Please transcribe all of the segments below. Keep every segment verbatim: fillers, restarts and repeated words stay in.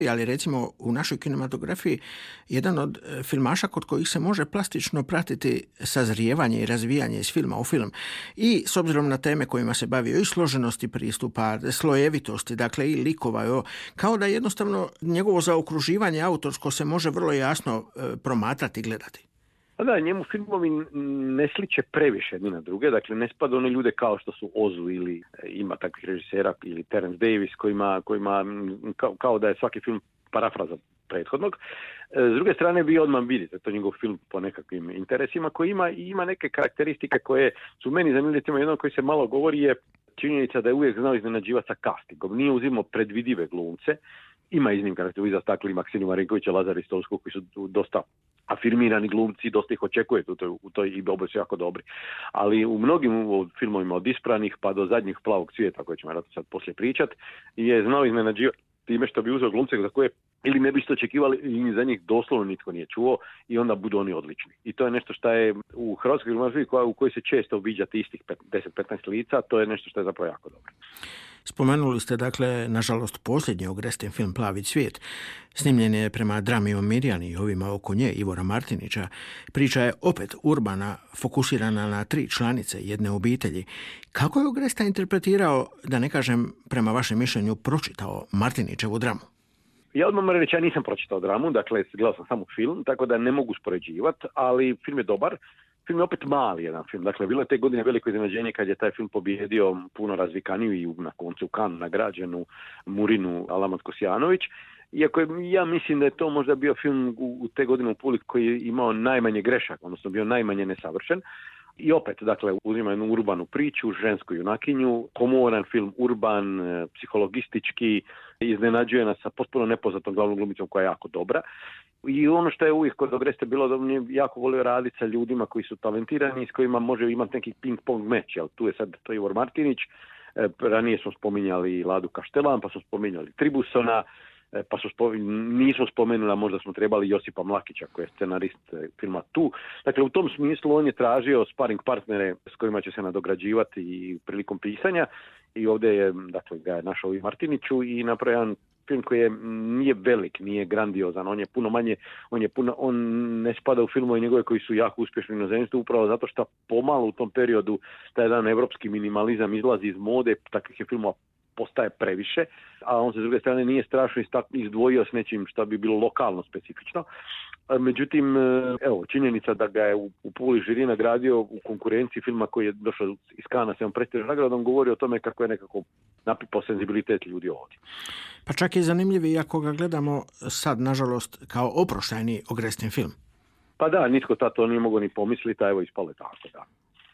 Ali recimo u našoj kinematografiji jedan od filmaša kod kojih se može plastično pratiti sazrijevanje i razvijanje iz filma u film i s obzirom na teme kojima se bavio i složenosti pristupa, slojevitosti, dakle i likova, jo, kao da jednostavno njegovo zaokruživanje autorsko se može vrlo jasno promatrati i gledati. Da, njemu filmovi ne sliče previše ni na druge, dakle ne spada one ljude kao što su Ozu ili ima takvih režisera ili Terence Davis kojima, kojima kao, kao da je svaki film parafraza prethodnog. S druge strane vi odmah vidite, to je njegov film po nekakvim interesima koji ima i ima neke karakteristike koje su meni zanimljive. Jedno koji se malo govori je činjenica da je uvijek znao iznenađivati sa castingom. Nije uzimao predvidive glumce. Ima iznimka, da iza stakli Maksinu Marinkovića, Lazara Istolskog koji su dosta afirmirani glumci, dosta ih očekujete u toj, u toj i oboje su jako dobri. Ali u mnogim filmovima od Ispranih pa do Zadnjih plavog cvijeta, koje ćemo sad poslije pričat, je znao iznenađivati time što bi uzeo glumce za koje ili ne biste očekivali ili za njih doslovno nitko nije čuo i onda budu oni odlični. I to je nešto što je u hrvatskoj filmografiji u kojoj se često uviđate istih deset petnaest lica, to je nešto što je zapravo jako dobro. Spomenuli ste, dakle, nažalost, posljednji Ogresten film Plavi cvijet. Snimljen je prema drami o Mirjani i ovima oko nje, Ivora Martinića. Priča je opet urbana, fokusirana na tri članice jedne obitelji. Kako je Ogresta interpretirao, da ne kažem, prema vašem mišljenju, pročitao Martinićevu dramu? Ja odmah moram reći, ja nisam pročitao dramu, dakle, gledao sam samo film, tako da ne mogu uspoređivati, ali film je dobar. Film je opet mali jedan film. Dakle, bilo je te godine veliko iznenađenje kad je taj film pobjedio puno razvikaniju i na koncu Kan nagrađenu Murinu Alamat Kosjanović. Iako je, ja mislim da je to možda bio film u, u te godine u Puli koji je imao najmanje grešaka, odnosno bio najmanje nesavršen. I opet, dakle, uzima jednu urbanu priču, žensku junakinju, komoran film, urban, psihologistički, iznenađuje nas sa potpuno nepoznatom glavnom glumicom koja je jako dobra. I ono što je uvijek kod Ogreste bilo da on je jako volio raditi sa ljudima koji su talentirani i s kojima može imati neki ping-pong meč. Jel? Tu je sad to Ivor Martinić, e, ranije smo spominjali Ladu Kaštelan, pa smo spominjali Tribusona, e, pa smo spominjali, nismo spomenuli, možda smo trebali Josipa Mlakića koji je scenarist e, filma Tu. Dakle, u tom smislu on je tražio sparring partnere s kojima će se nadograđivati i prilikom pisanja i ovdje je, dakle, ga je našao i Martiniću i napravio jedan film koji je, nije velik, nije grandiozan, on je puno manje, on je puno, on ne spada u filmove njegove koji su jako uspješni u inozemstvu upravo zato što pomalo u tom periodu taj jedan evropski minimalizam izlazi iz mode, takvih je filmova postaje previše, a on se s druge strane nije strašno izdvojio s nečim što bi bilo lokalno specifično. Međutim, evo, činjenica da ga je u, u Puli žiri nagradio u konkurenciji filma koji je došao iz Kana s jednom prestižnom nagradom, govori o tome kako je nekako napipao senzibilitet ljudi ovdje. Pa čak je zanimljiv i ako ga gledamo sad, nažalost, kao oproštajni Ogresten film. Pa da, nitko ta to nije mogao ni pomisliti, a evo ispalo tako, da.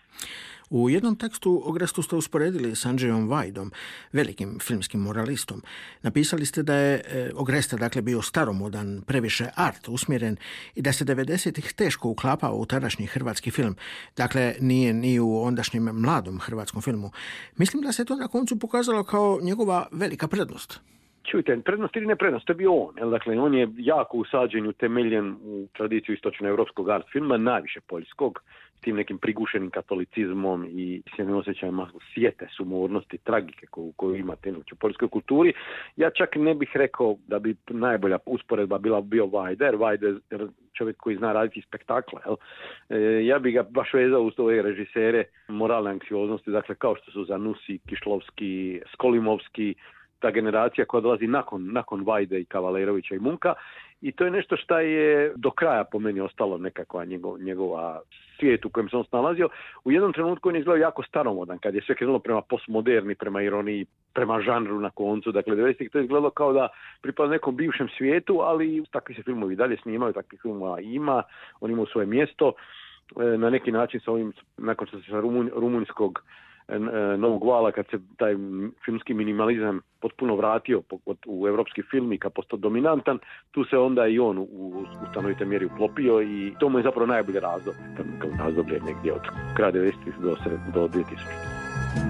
U jednom tekstu Ogrestu ste usporedili s Andrzejom Vajdom, velikim filmskim moralistom. Napisali ste da je Ogresta, dakle, bio staromodan, previše art usmjeren i da se devedesetih teško uklapao u tadašnji hrvatski film. Dakle, nije ni u ondašnjem mladom hrvatskom filmu. Mislim da se to na koncu pokazalo kao njegova velika prednost. Čujte, prednost ili ne prednost, to je bio on. Jel? Dakle, on je jako usađen, utemeljen u tradiciju istočnoevropskog art filma, najviše poljskog, s tim nekim prigušenim katolicizmom i s jednim osjećajima sjete, sumornosti, tragike koju, koju imate u poljskoj kulturi. Ja čak ne bih rekao da bi najbolja usporedba bila bio Vajda, jer Vajda je čovjek koji zna raditi spektakle. Jel? E, ja bih ga baš vezao uz ove režisere moralne anksioznosti, dakle kao što su Zanusi, Kišlovski, Skolimovski, ta generacija koja dolazi nakon, nakon Vajde i Kavalerovića i Munka i to je nešto što je do kraja po meni ostalo nekakva njegov, njegova svijet u kojem se on snalazio. U jednom trenutku on je izgledao jako staromodan, kad je sve krenulo prema postmoderni, prema ironiji, prema žanru na koncu. Dakle, devedesetih to je izgledalo kao da pripada nekom bivšem svijetu, ali takvi se filmovi dalje snimaju, takvih filmova ima, on ima svoje mjesto. Na neki način sa ovim, nakon što se sa Rumun, rumunjskog novog vala, kad se taj filmski minimalizam potpuno vratio u evropski film i kad postao dominantan, tu se onda i on u stanovitoj mjeri uklopio i to mu je zapravo najbolje razdoblje, razdoblje negdje od kraja devedesetih do, do dvije tisuće.